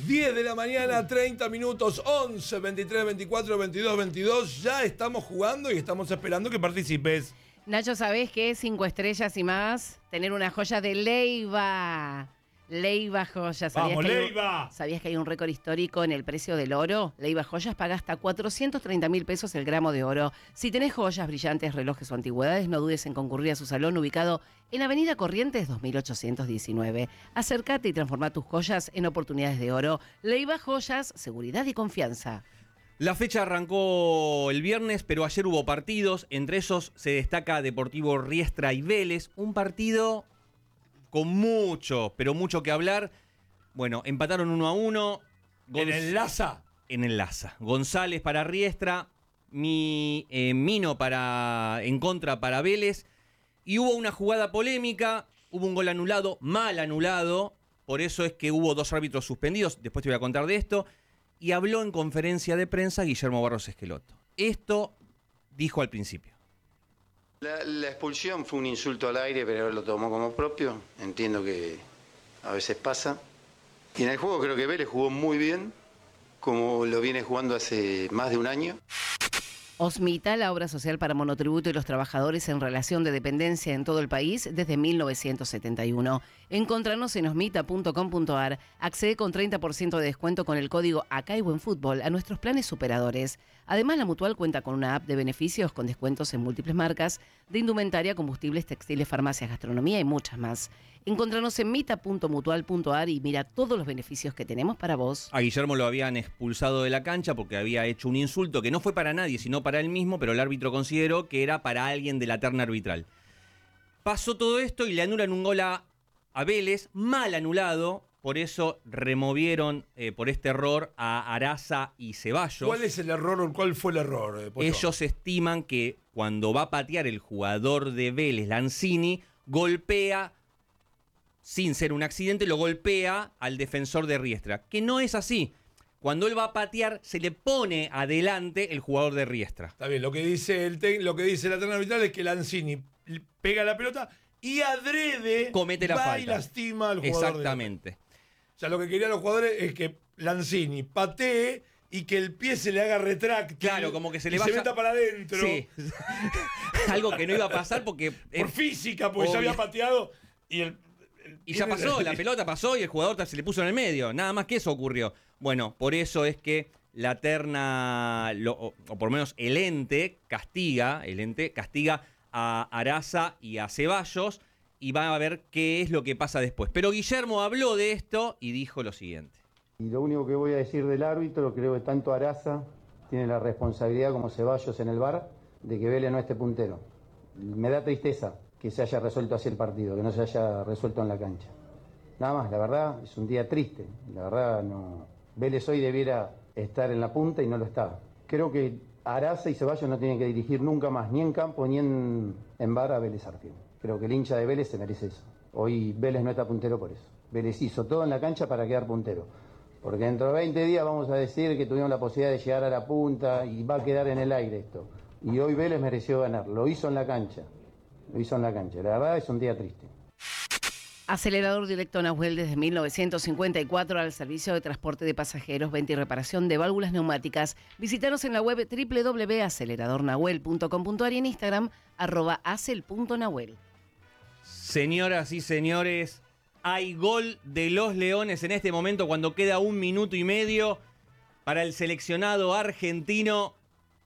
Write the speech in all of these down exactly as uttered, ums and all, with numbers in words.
diez de la mañana, treinta minutos, once, veintitrés, veinticuatro, veintidós, veintidós. Ya estamos jugando y estamos esperando que participes. Nacho, ¿sabés qué es cinco estrellas y más? Tener una joya de Leiva. Leiva Joyas. ¡Vamos, que Leiva! Hay, ¿Sabías que hay un récord histórico en el precio del oro? Leiva Joyas paga hasta cuatrocientos treinta mil pesos el gramo de oro. Si tenés joyas, brillantes, relojes o antigüedades, no dudes en concurrir a su salón ubicado en Avenida Corrientes dos mil ochocientos diecinueve. Acércate y transforma tus joyas en oportunidades de oro. Leiva Joyas, seguridad y confianza. La fecha arrancó el viernes, pero ayer hubo partidos. Entre esos se destaca Deportivo Riestra y Vélez. Un partido con mucho, pero mucho que hablar. Bueno, empataron uno a uno. Gonz- ¿En el Laza? En el Laza. González para Riestra, mi, eh, Mino para, en contra para Vélez. Y hubo una jugada polémica, hubo un gol anulado, mal anulado. Por eso es que hubo dos árbitros suspendidos. Después te voy a contar de esto. Y habló en conferencia de prensa Guillermo Barros Esqueloto. Esto dijo al principio. La, la expulsión fue un insulto al aire, pero él lo tomó como propio. Entiendo que a veces pasa. Y en el juego creo que Vélez jugó muy bien, como lo viene jugando hace más de un año. Osmita, la obra social para monotributo y los trabajadores en relación de dependencia en todo el país desde mil novecientos setenta y uno. Encontranos en osmita punto com punto ar. Accede con treinta por ciento de descuento con el código Acá y Buen Fútbol a nuestros planes superadores. Además, la Mutual cuenta con una app de beneficios con descuentos en múltiples marcas de indumentaria, combustibles, textiles, farmacias, gastronomía y muchas más. Encontranos en mita punto mutual punto ar y mira todos los beneficios que tenemos para vos. A Guillermo lo habían expulsado de la cancha porque había hecho un insulto que no fue para nadie, sino para él mismo, pero el árbitro consideró que era para alguien de la terna arbitral. Pasó todo esto y le anulan un gol a, a Vélez, mal anulado, por eso removieron eh, por este error a Araza y Ceballos. ¿Cuál es el error o cuál fue el error? Eh, Ellos estiman que cuando va a patear el jugador de Vélez, Lanzini, golpea, sin ser un accidente, lo golpea al defensor de Riestra, que no es así. Cuando él va a patear, se le pone adelante el jugador de Riestra. Está bien, lo que dice el te- lo que dice la terna arbitral es que Lanzini pega la pelota y adrede comete la va falta. Y lastima al jugador. Exactamente. De... O sea, lo que querían los jugadores es que Lanzini patee y que el pie se le haga retráctil. Claro, como que se le y vaya... se meta para adentro. Sí. Algo que no iba a pasar porque... Por física, porque ya había pateado y el... Y ya pasó, la pelota pasó y el jugador se le puso en el medio. Nada más que eso ocurrió. Bueno, por eso es que la terna, lo, o, o por lo menos el ente, castiga, el ente castiga a Araza y a Ceballos y va a ver qué es lo que pasa después. Pero Guillermo habló de esto y dijo lo siguiente. Y lo único que voy a decir del árbitro, creo que tanto Araza tiene la responsabilidad como Ceballos en el V A R de que Vélez no esté puntero. Me da tristeza que se haya resuelto así el partido, que no se haya resuelto en la cancha. Nada más, la verdad, es un día triste. La verdad, no. Vélez hoy debiera estar en la punta y no lo está. Creo que Araza y Ceballos no tienen que dirigir nunca más, ni en campo ni en, en V A R a Vélez Arfield. Creo que el hincha de Vélez se merece eso. Hoy Vélez no está puntero por eso. Vélez hizo todo en la cancha para quedar puntero. Porque dentro de veinte días vamos a decir que tuvimos la posibilidad de llegar a la punta y va a quedar en el aire esto. Y hoy Vélez mereció ganar, lo hizo en la cancha. Lo hizo en la cancha. La verdad es un día triste. Acelerador directo Nahuel desde mil novecientos cincuenta y cuatro al servicio de transporte de pasajeros, venta y reparación de válvulas neumáticas. Visítanos en la web doble u doble u doble u punto acelerador nahuel punto com punto ar y en Instagram arroba acel punto nahuel. Señoras y señores, hay gol de los Leones en este momento cuando queda un minuto y medio para el seleccionado argentino.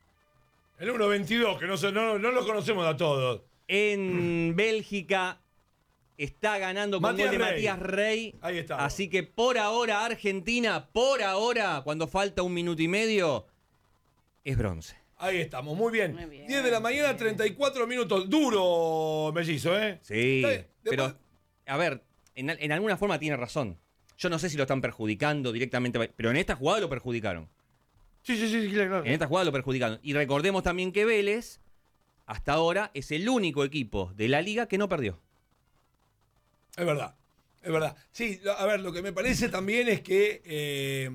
El número veintidós, que no, no, no lo conocemos a todos. En Bélgica está ganando con Matías gol de Rey. Matías Rey. Ahí está. Así que por ahora Argentina, por ahora, cuando falta un minuto y medio, es bronce. Ahí estamos, muy bien. Muy bien, diez de la mañana, treinta y cuatro minutos. Duro, mellizo, ¿eh? Sí, Está bien. pero, Después- a ver, en, en alguna forma tiene razón. Yo no sé si lo están perjudicando directamente, pero en esta jugada lo perjudicaron. Sí, sí, sí, claro. En esta jugada lo perjudicaron. Y recordemos también que Vélez, hasta ahora, es el único equipo de la liga que no perdió. Es verdad, es verdad. Sí, a ver, lo que me parece también es que eh,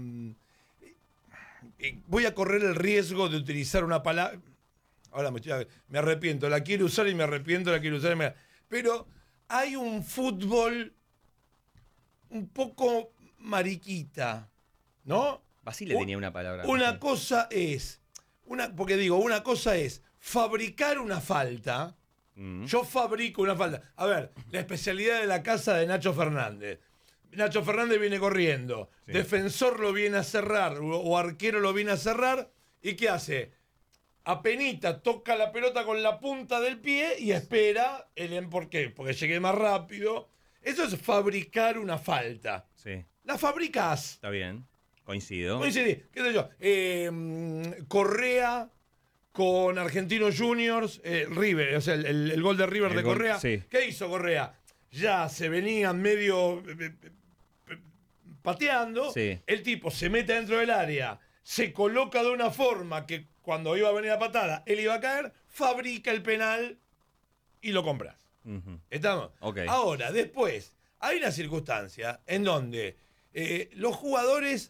eh, voy a correr el riesgo de utilizar una palabra. Ahora me, estoy, me arrepiento, la quiero usar y me arrepiento, la quiero usar y me... Pero hay un fútbol un poco mariquita. ¿no? Basile tenía una palabra. Una sí. cosa es, una, porque digo, una cosa es fabricar una falta. Mm. Yo fabrico una falta. A ver, la especialidad de la casa de Nacho Fernández. Nacho Fernández viene corriendo. Sí. Defensor lo viene a cerrar, o, o arquero lo viene a cerrar. ¿Y qué hace? Apenita toca la pelota con la punta del pie y espera. El, ¿Por qué? Porque llegue más rápido. Eso es fabricar una falta. Sí, La fabricás. está bien. Coincido. Coincidí, qué sé yo. Eh, Correa con Argentinos Juniors, eh, River, o sea, el, el- el gol de River El de gol, Correa. sí. ¿Qué hizo Correa? Ya se venían medio eh, eh, eh, pateando. Sí. El tipo se mete dentro del área, se coloca de una forma que cuando iba a venir la patada, él iba a caer, fabrica el penal y lo compras. Ujú. ¿Estamos? Ok. Ahora, después, hay una circunstancia en donde eh, los jugadores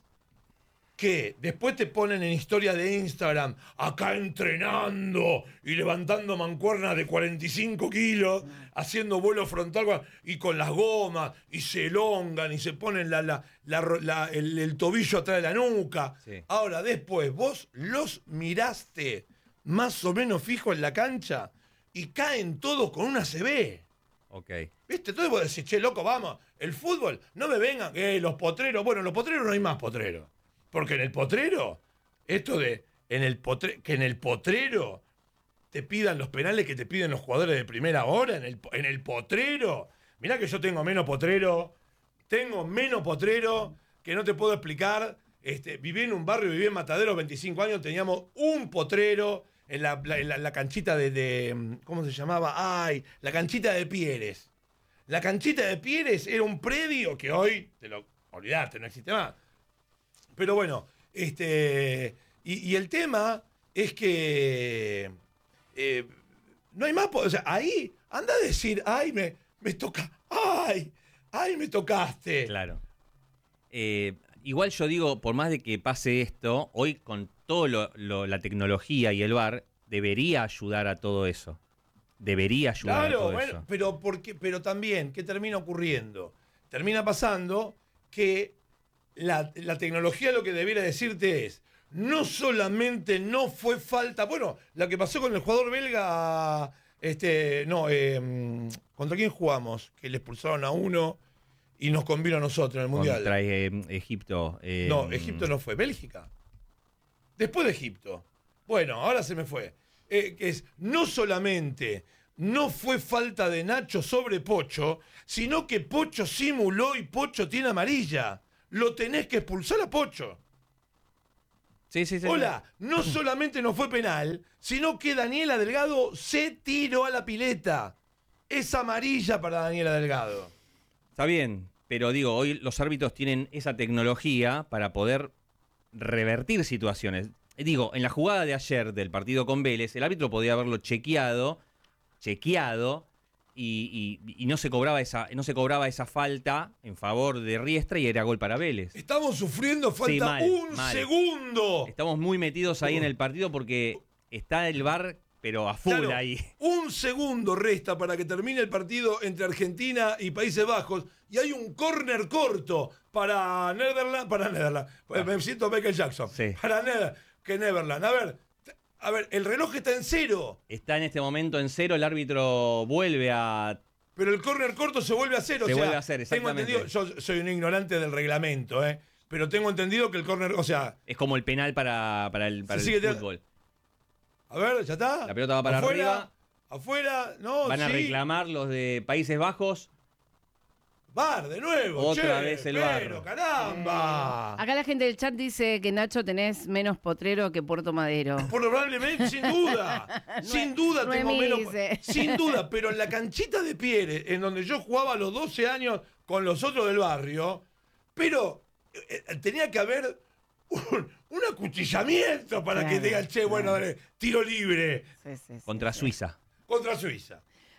que después te ponen en historia de Instagram, acá entrenando y levantando mancuernas de cuarenta y cinco kilos, haciendo vuelo frontal y con las gomas, y se elongan y se ponen la, la, la, la- el, el tobillo atrás de la nuca. Sí. Ahora, después, vos los miraste más o menos fijo en la cancha y caen todos con una C B. Ok. ¿Viste? Entonces vos decís, che, loco, vamos, el fútbol, no me vengan, eh, los potreros. Bueno, en los potreros no hay más potreros. Porque en el potrero, esto de en el potre, que en el potrero te pidan los penales que te piden los jugadores de primera hora, en el, en el potrero. Mirá que yo tengo menos potrero, tengo menos potrero que no te puedo explicar. Este, viví en un barrio, viví en Matadero, veinticinco años, teníamos un potrero en la, la- en la- la canchita de, de- ¿cómo se llamaba? Ay, la canchita de Pieres. La canchita de Pieres era un predio que hoy, te lo olvidaste, no existe más. Pero bueno, este. Y, y el tema es que. eh, no hay más. po- O sea, ahí anda a decir, ay, me, me toca. Ay, ay, me tocaste. Claro. Eh, igual yo digo, por más de que pase esto, hoy con toda la tecnología y el V A R, debería ayudar a todo eso. Debería ayudar a Claro, todo bueno, eso. pero, porque, pero también, ¿qué termina ocurriendo? Termina pasando que la, la tecnología lo que debiera decirte es, no solamente no fue falta, bueno, la que pasó con el jugador belga, este, no, eh, ¿contra quién jugamos? Que le expulsaron a uno y nos convino a nosotros en el Mundial. Contra eh, Egipto. eh, No, Egipto no fue, Bélgica. Después de Egipto. Bueno, ahora se me fue. Eh, que es, no solamente no fue falta de Nacho sobre Pocho, sino que Pocho simuló y Pocho tiene amarilla. Lo tenés que expulsar a Pocho. Sí, sí, sí. Hola, no solamente no fue penal, sino que Daniela Delgado se tiró a la pileta. Es amarilla para Daniela Delgado. Está bien, pero digo, hoy los árbitros tienen esa tecnología para poder revertir situaciones. Digo, en la jugada de ayer del partido con Vélez, el árbitro podía haberlo chequeado, chequeado, y, y- y no se cobraba esa, no se cobraba esa falta en favor de Riestra y era gol para Vélez. Estamos sufriendo, falta Sí, mal, un mal. segundo. Estamos muy metidos ahí en el partido porque está el V A R, pero a full Claro, ahí. un segundo resta para que termine el partido entre Argentina y Países Bajos y hay un córner corto para Netherlands, para Netherlands. Me siento Michael Jackson. Sí. Para Netherlands, que Neverland. A ver, t- a ver, el reloj está en cero, Está en este momento en cero, el árbitro vuelve a... pero el córner corto se vuelve a cero. Se o sea, vuelve a hacer, tengo exactamente. entendido, yo soy un ignorante del reglamento, ¿eh? Pero tengo entendido que el córner, o sea, Es como el penal para, para el, para Sí, el sí, que te- fútbol. a ver, ya está. La pelota va para afuera, arriba. Afuera, no, Van a sí. reclamar los de Países Bajos. V A R de nuevo. Otra che, vez el V A R. pero, caramba. Acá la gente del chat dice que Nacho tenés menos potrero que Puerto Madero. Probablemente, sin duda. sin duda tengo Noemí menos. dice. Sin duda, pero en la canchita de Pieres, en donde yo jugaba a los doce años con los otros del barrio, pero eh, eh, tenía que haber un, un acuchillamiento para que Claro, digan, che, bueno, claro. dale, tiro libre Sí, sí, sí, Contra sí. Suiza. contra Suiza.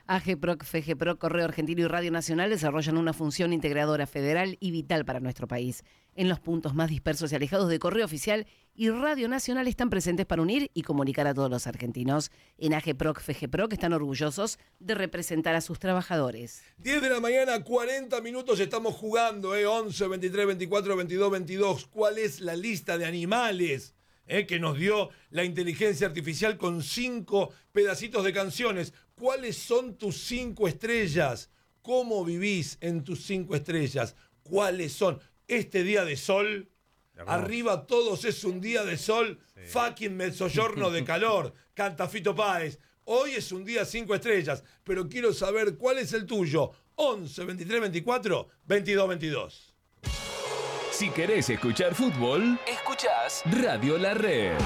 AGEPROC, FEGEPROC, Correo Argentino y Radio Nacional desarrollan una función integradora federal y vital para nuestro país. En los puntos más dispersos y alejados de Correo Oficial y Radio Nacional están presentes para unir y comunicar a todos los argentinos. En AGEPROC, FEGEPROC están orgullosos de representar a sus trabajadores. diez de la mañana, cuarenta minutos, estamos jugando, ¿eh? once, veintitrés, veinticuatro, veintidós, veintidós. ¿Cuál es la lista de animales eh, que nos dio la inteligencia artificial con cinco pedacitos de canciones? ¿Cuáles son tus cinco estrellas? ¿Cómo vivís en tus cinco estrellas? ¿Cuáles son? Este día de sol, arriba todos es un día de sol, sí. Fucking mezzogiorno de calor, canta Fito Páez. Hoy es un día cinco estrellas, pero quiero saber cuál es el tuyo. once, veintitrés, veinticuatro, veintidós, veintidós. Si querés escuchar fútbol, escuchás Radio La Red.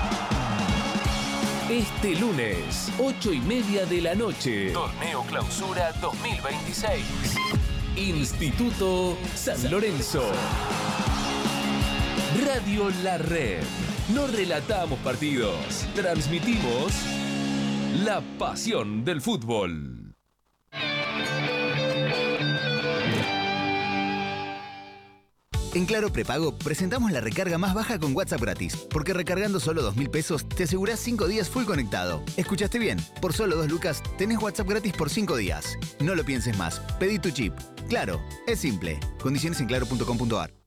Este lunes, ocho y media de la noche. Torneo Clausura dos mil veintiséis. Instituto San Lorenzo. Radio La Red. No relatamos partidos, transmitimos la pasión del fútbol. En Claro Prepago presentamos la recarga más baja con WhatsApp gratis, porque recargando solo dos mil pesos te asegurás cinco días full conectado. ¿Escuchaste bien? Por solo dos lucas tenés WhatsApp gratis por cinco días. No lo pienses más, pedí tu chip. Claro, es simple. Condiciones en claro punto com punto ar.